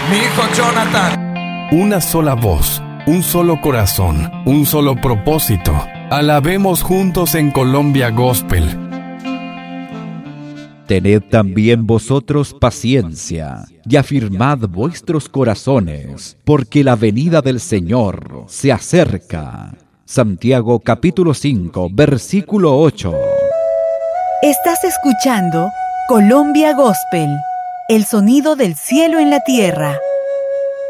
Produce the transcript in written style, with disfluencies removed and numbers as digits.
Mi hijo Jonathan. Una sola voz, un solo corazón, un solo propósito. Alabemos juntos en Colombia Gospel. Tened también vosotros paciencia, y afirmad vuestros corazones, porque la venida del Señor se acerca. Santiago capítulo 5, versículo 8. Estás escuchando Colombia Gospel, el sonido del cielo en la tierra.